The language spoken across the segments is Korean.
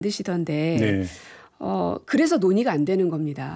드시던데 네. 그래서 논의가 안 되는 겁니다.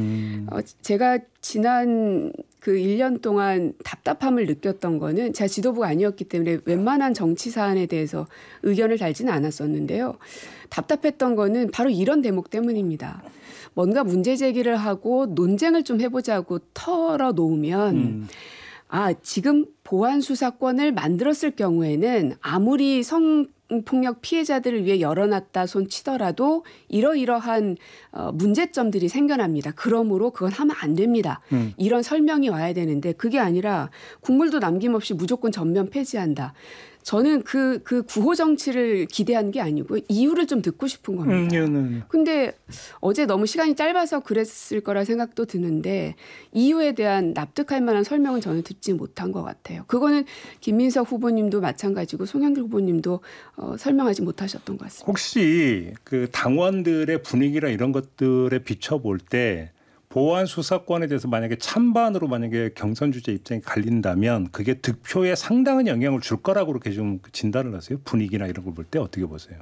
제가 지난 그 1년 동안 답답함을 느꼈던 거는 제가 지도부가 아니었기 때문에 웬만한 정치 사안에 대해서 의견을 달지는 않았었는데요. 답답했던 거는 바로 이런 대목 때문입니다. 뭔가 문제 제기를 하고 논쟁을 좀 해보자고 털어놓으면 지금 보안 수사권을 만들었을 경우에는 아무리 성폭력 피해자들을 위해 열어놨다 손 치더라도 이러이러한 문제점들이 생겨납니다. 그러므로 그건 하면 안 됩니다. 이런 설명이 와야 되는데 그게 아니라 국물도 남김없이 무조건 전면 폐지한다. 저는 그 구호 정치를 기대한 게 아니고 이유를 좀 듣고 싶은 겁니다. 근데 어제 너무 시간이 짧아서 그랬을 거라 생각도 드는데 이유에 대한 납득할 만한 설명은 저는 듣지 못한 것 같아요. 그거는 김민석 후보님도 마찬가지고 송영길 후보님도 설명하지 못하셨던 것 같습니다. 혹시 그 당원들의 분위기나 이런 것들에 비춰볼 때 보안 수사권에 대해서 만약에 찬반으로 만약에 경선 주자 입장이 갈린다면 그게 득표에 상당한 영향을 줄 거라고 그렇게 좀 진단을 하세요? 분위기나 이런 걸 볼 때 어떻게 보세요?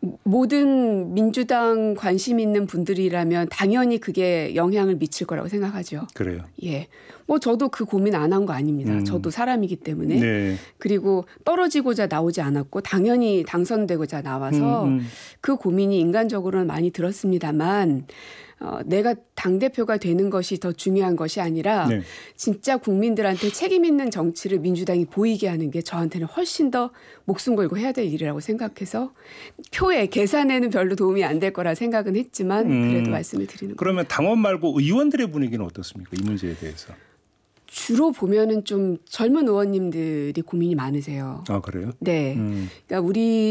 모든 민주당 관심 있는 분들이라면 당연히 그게 영향을 미칠 거라고 생각하죠. 그래요? 예. 뭐 저도 그 고민 안 한 거 아닙니다. 저도 사람이기 때문에. 네. 그리고 떨어지고자 나오지 않았고 당연히 당선되고자 나와서 그 고민이 인간적으로는 많이 들었습니다만 내가 당대표가 되는 것이 더 중요한 것이 아니라 네. 진짜 국민들한테 책임 있는 정치를 민주당이 보이게 하는 게 저한테는 훨씬 더 목숨 걸고 해야 될 일이라고 생각해서 표에 계산에는 별로 도움이 안 될 거라 생각은 했지만 그래도 말씀을 드리는 거예요. 그러면 당원 말고 의원들의 분위기는 어떻습니까? 이 문제에 대해서. 주로 보면은 좀 젊은 의원님들이 고민이 많으세요. 아, 그래요? 네. 그러니까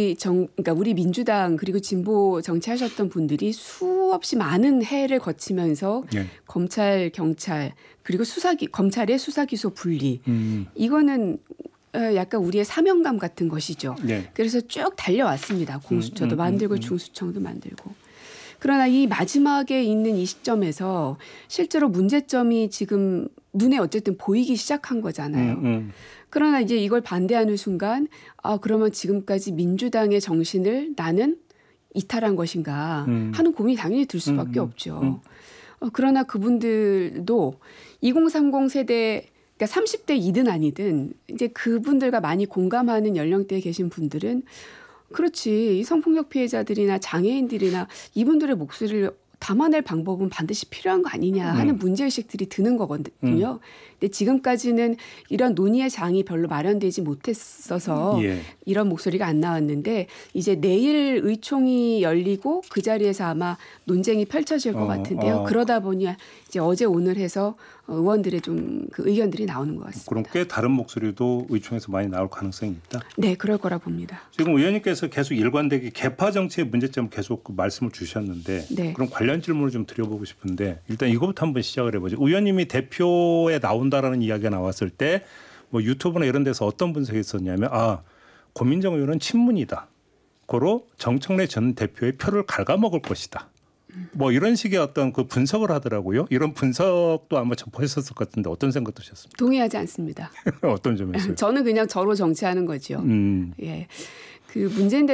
우리 민주당 그리고 진보 정치하셨던 분들이 수없이 많은 해를 거치면서 네. 검찰, 경찰 그리고 검찰의 수사기소 분리 이거는 약간 우리의 사명감 같은 것이죠. 네. 그래서 쭉 달려왔습니다. 공수처도 만들고 중수청도 만들고. 그러나 이 마지막에 있는 이 시점에서 실제로 문제점이 지금 눈에 어쨌든 보이기 시작한 거잖아요. 그러나 이제 이걸 반대하는 순간 그러면 지금까지 민주당의 정신을 나는 이탈한 것인가 하는 고민이 당연히 들 수밖에 없죠. 그러나 그분들도 2030 세대 그러니까 30대이든 아니든 이제 그분들과 많이 공감하는 연령대에 계신 분들은 그렇지. 이 성폭력 피해자들이나 장애인들이나 이분들의 목소리를 담아낼 방법은 반드시 필요한 거 아니냐 하는 문제의식들이 드는 거거든요. 근데 지금까지는 이런 논의의 장이 별로 마련되지 못했어서 이런 목소리가 안 나왔는데 이제 내일 의총이 열리고 그 자리에서 아마 논쟁이 펼쳐질 것 같은데요. 그러다 보니 이제 어제 오늘 해서 의원들의 좀 그 의견들이 나오는 것 같습니다. 그럼 꽤 다른 목소리도 의총에서 많이 나올 가능성이 있다? 네. 그럴 거라 봅니다. 지금 의원님께서 계속 일관되게 개파 정치의 문제점 계속 말씀을 주셨는데 네. 그럼 관련 질문을 좀 드려보고 싶은데 일단 이거부터 한번 시작을 해보죠. 의원님이 대표에 나온다라는 이야기가 나왔을 때 뭐 유튜브나 이런 데서 어떤 분석이 있었냐면 고민정 의원은 친문이다. 고로 정청래 전 대표의 표를 갉아먹을 것이다. 뭐 이런 식의 어떤 그 분석을 하더라고요. 이런 분석도 아마 접하셨을 것 같은데 어떤 생각 드셨습니까? 동의하지 않습니다. 어떤 점에서요? 저는 그냥 저로 정치하는 거죠. 예, 그 문재인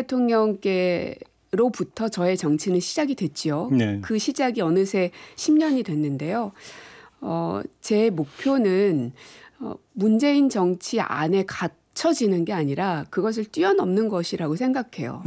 대통령께로부터 저의 정치는 시작이 됐지요. 네. 그 시작이 어느새 10년이 됐는데요. 제 목표는 문재인 정치 안에 갇혀지는 게 아니라 그것을 뛰어넘는 것이라고 생각해요.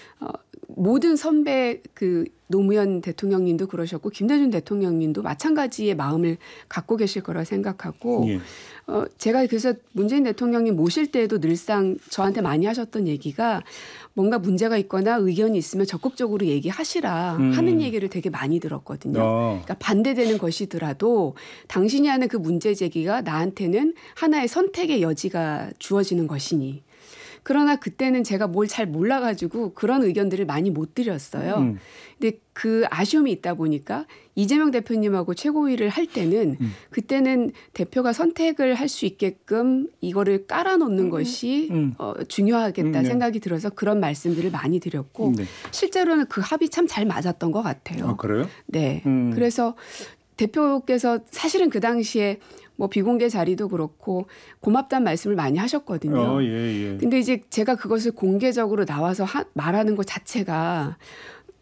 모든 선배 노무현 대통령님도 그러셨고 김대중 대통령님도 마찬가지의 마음을 갖고 계실 거라 생각하고 제가 그래서 문재인 대통령님 모실 때에도 늘상 저한테 많이 하셨던 얘기가 뭔가 문제가 있거나 의견이 있으면 적극적으로 얘기하시라 하는 얘기를 되게 많이 들었거든요. 그러니까 반대되는 것이더라도 당신이 하는 그 문제 제기가 나한테는 하나의 선택의 여지가 주어지는 것이니. 그러나 그때는 제가 뭘 잘 몰라가지고 그런 의견들을 많이 못 드렸어요. 근데 그 아쉬움이 있다 보니까 이재명 대표님하고 최고위를 할 때는 그때는 대표가 선택을 할 수 있게끔 이거를 깔아놓는 것이 중요하겠다 생각이 들어서 그런 말씀들을 많이 드렸고 실제로는 그 합이 참 잘 맞았던 것 같아요. 그래요? 네. 그래서 대표께서 사실은 그 당시에 뭐 비공개 자리도 그렇고 고맙다는 말씀을 많이 하셨거든요. 근데 이제 제가 그것을 공개적으로 나와서 말하는 것 자체가